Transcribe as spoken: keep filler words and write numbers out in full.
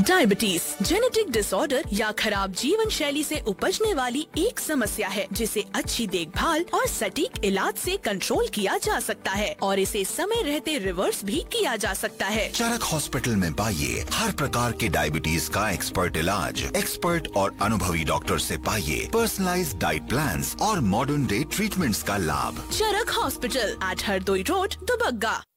Diabetes genetic disorder या खराब जीवन शैली से उपजने वाली एक समस्या है जिसे अच्छी देखभाल और सटीक इलाज से कंट्रोल किया जा सकता है और इसे समय रहते रिवर्स भी किया जा सकता है। चरक हॉस्पिटल में पाइए हर प्रकार के डायबिटीज का एक्सपर्ट इलाज, एक्सपर्ट और अनुभवी डॉक्टर से पाइए पर्सनलाइज्ड डाइट प्लान्स और मॉडर्न डे ट्रीटमेंट्स का लाभ। चरक hospital eight Hardoi road, Dubagga.